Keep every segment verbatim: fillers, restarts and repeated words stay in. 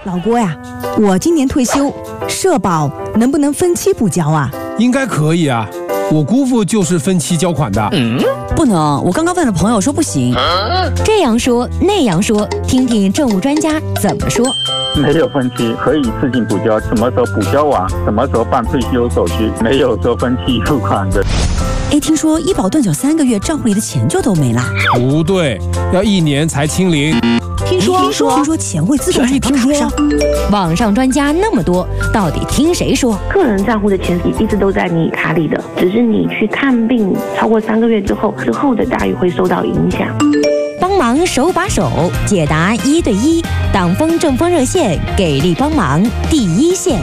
老郭呀，我今年退休，社保能不能分期补交啊？ 应该可以啊，我姑父就是分期交款的。 嗯，不能，我刚刚问了朋友说不行。 啊、这样说那样说，听听政务专家怎么说。 没有分期，可以自行补交，什么时候补交完，什么时候办退休手续，没有说分期付款的。 哎，听说医保断缴三个月，账户里的钱就都没了。 不对，要一年才清零。 听说听说听说钱会自动转到卡上。 网上专家那么多，到底听谁说？ 个人账户的钱一直都在你卡里的，只是你去看病超过三个月之后，之后的待遇会受到影响。 帮忙手把手解答一对一，党风政风热线给力帮忙第一线。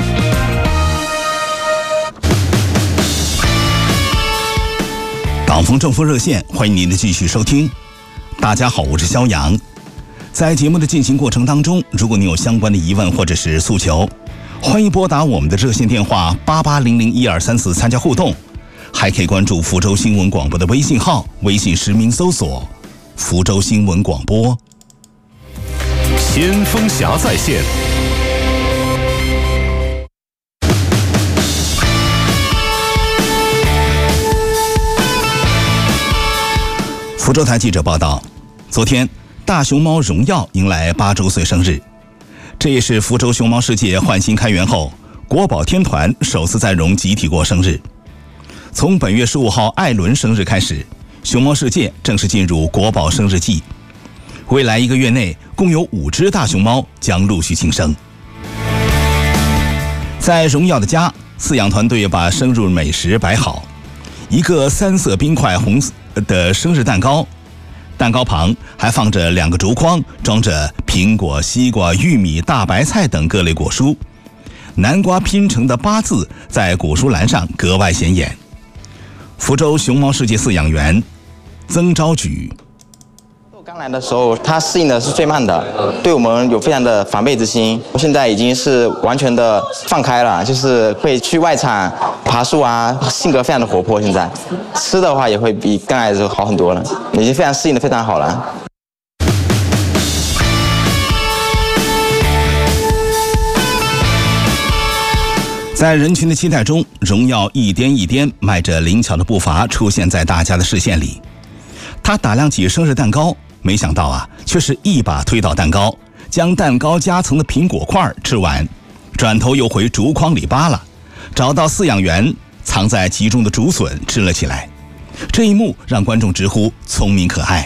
党风政风热线，欢迎您的继续收听。大家好，我是肖阳。在节目的进行过程当中，如果你有相关的疑问或者是诉求，欢迎拨打我们的热线电话八八零零一二三四参加互动，还可以关注福州新闻广播的微信号，微信实名搜索福州新闻广播。 先锋侠在线。 福州台记者报道，昨天大熊猫荣耀迎来八周岁生日，这也是福州熊猫世界焕新开园后，国宝天团首次在荣集体过生日。从本月十五号艾伦生日开始，熊猫世界正式进入国宝生日季。未来一个月内，共有五只大熊猫将陆续庆生。在荣耀的家，饲养团队把生日美食摆好，一个三色冰块红色的生日蛋糕，蛋糕旁还放着两个竹筐，装着苹果、西瓜、玉米、大白菜等各类果蔬，南瓜拼成的八字在果蔬栏上格外显眼。福州熊猫世界饲养员曾昭举， 刚来的时候，它适应的是最慢的，对我们有非常的防备之心。现在已经是完全的放开了，就是会去外场爬树啊，性格非常的活泼。现在吃的话也会比刚来的时候好很多了，已经非常适应的非常好了。 在人群的期待中，荣耀一颠一颠迈着灵巧的步伐出现在大家的视线里。他打量起生日蛋糕，没想到啊，却是一把推倒蛋糕，将蛋糕夹层的苹果块吃完，转头又回竹筐里扒拉，找到饲养员藏在其中的竹笋吃了起来。这一幕让观众直呼聪明可爱。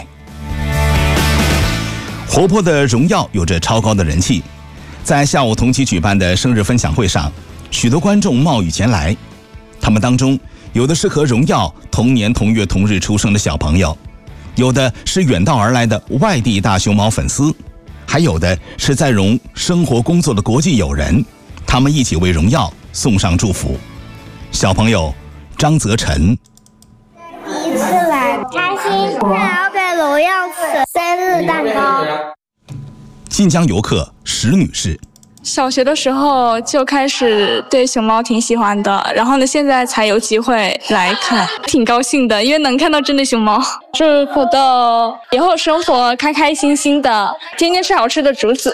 活泼的荣耀有着超高的人气，在下午同期举办的生日分享会上，许多观众冒雨前来，他们当中有的是和荣耀同年同月同日出生的小朋友，有的是远道而来的外地大熊猫粉丝，还有的是在荣生活工作的国际友人，他们一起为荣耀送上祝福。小朋友张泽晨， 第一次来开心，我要给荣耀吃生日蛋糕。 晋江游客石女士， 小学的时候就开始对熊猫挺喜欢的，然后呢，现在才有机会来看，挺高兴的，因为能看到真的熊猫。祝福的以后生活开开心心的，天天吃好吃的竹子。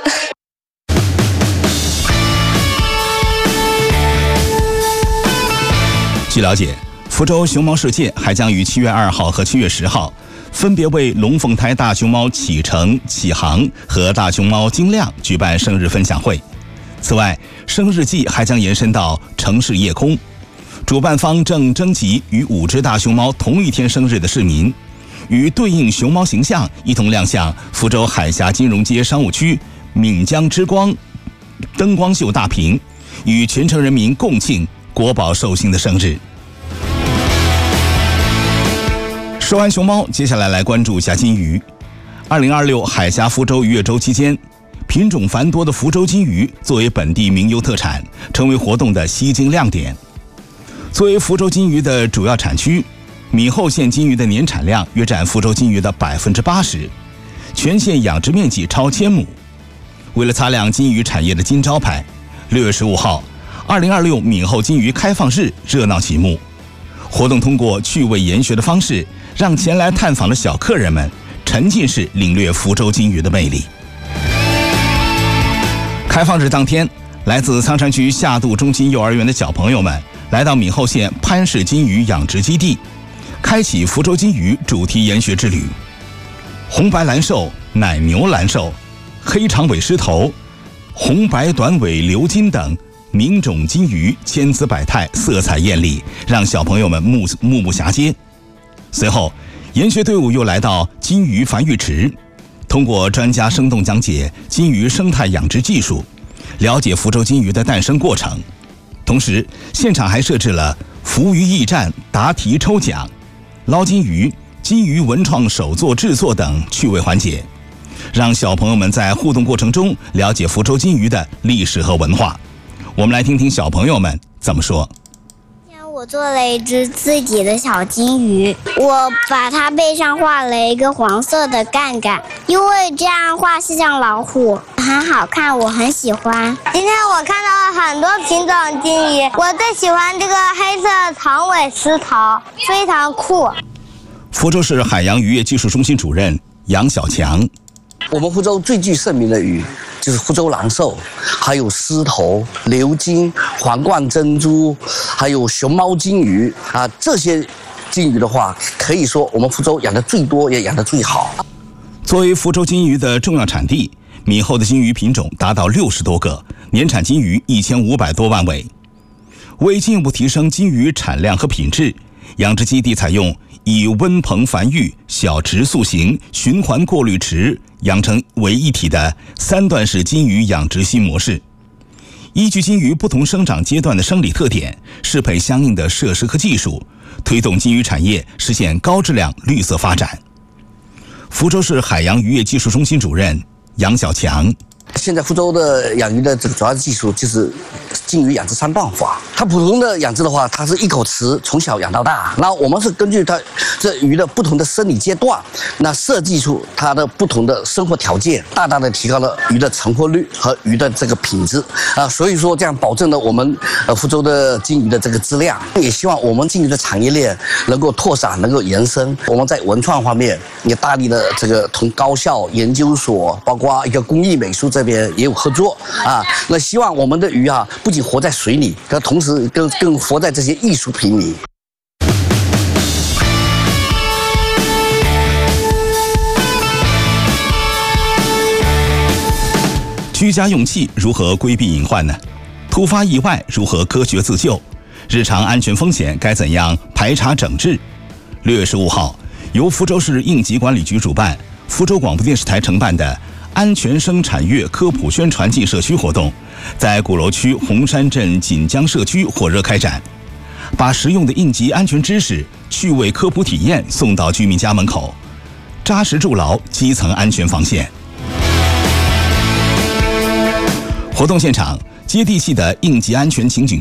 据了解，福州熊猫世界还将于七月二号和七月十号分别为龙凤胎大熊猫启程、启航和大熊猫晶亮举办生日分享会。此外，生日季还将延伸到城市夜空，主办方正征集与五只大熊猫同一天生日的市民，与对应熊猫形象一同亮相福州海峡金融街商务区闽江之光灯光秀大屏，与全城人民共庆国宝寿星的生日。说完熊猫，接下来来关注一下金鱼。二零二六海峡福州渔业周期间，品种繁多的福州金鱼作为本地名优特产，成为活动的吸睛亮点。作为福州金鱼的主要产区，闽后县金鱼的年产量约占福州金鱼的百分之八十，全县养殖面积超千亩。为了擦亮金鱼产业的金招牌，六月十五号，二零二六闽后金鱼开放日热闹启幕。活动通过趣味研学的方式，让前来探访的小客人们沉浸式领略福州金鱼的魅力。 开放日当天，来自苍山区下渡中心幼儿园的小朋友们来到闽后县潘氏金鱼养殖基地，开启福州金鱼主题研学之旅。红白蓝瘦、奶牛蓝瘦、黑长尾狮头、红白短尾鎏金等名种金鱼千姿百态，色彩艳丽，让小朋友们目目不暇接。随后，研学队伍又来到金鱼繁育池，通过专家生动讲解金鱼生态养殖技术，了解福州金鱼的诞生过程。同时，现场还设置了福鱼驿站答题抽奖、捞金鱼、金鱼文创手作制作等趣味环节，让小朋友们在互动过程中了解福州金鱼的历史和文化。我们来听听小朋友们怎么说。 我做了一只自己的小金鱼，我把它背上画了一个黄色的杠杠，因为这样画是像老虎，很好看，我很喜欢。今天我看到了很多品种金鱼，我最喜欢这个黑色长尾狮头，非常酷。 福州市海洋渔业技术中心主任杨小强， 我们福州最具盛名的鱼就是福州蓝瘦，还有狮头、鎏金、皇冠珍珠，还有熊猫金鱼啊，这些金鱼的话，可以说我们福州养的最多，也养的最好。 作为福州金鱼的重要产地，闽后的金鱼品种达到六十多个，年产金鱼一千五百多万尾。为进一步提升金鱼产量和品质，养殖基地采用以温棚繁育、小池塑形、循环过滤池养成为一体的三段式金鱼养殖新模式。依据金鱼不同生长阶段的生理特点，适配相应的设施和技术，推动金鱼产业实现高质量绿色发展。福州市海洋渔业技术中心主任杨小强， 现在福州的养鱼的这个主要的技术就是金鱼养殖三段法。它普通的养殖的话，它是一口池从小养到大。那我们是根据它这鱼的不同的生理阶段，那设计出它的不同的生活条件，大大的提高了鱼的成活率和鱼的这个品质啊。所以说这样保证了我们呃福州的金鱼的这个质量。也希望我们金鱼的产业链能够拓展，能够延伸。我们在文创方面也大力的这个同高校、研究所，包括一个工艺美术这边也有合作啊。那希望我们的鱼啊，不仅活在水里，它同时更更活在这些艺术品里。 居家用气如何规避隐患呢？突发意外如何科学自救？日常安全风险该怎样排查整治？六月十五号，由福州市应急管理局主办，福州广播电视台承办的安全生产月科普宣传进社区活动，在鼓楼区红山镇锦江社区火热开展，把实用的应急安全知识、趣味科普体验送到居民家门口，扎实筑牢基层安全防线。活动现场，接地气的应急安全情景